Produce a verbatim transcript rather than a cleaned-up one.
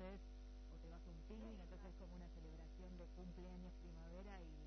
haces o te vas a un picnic, entonces es como una celebración de cumpleaños primavera y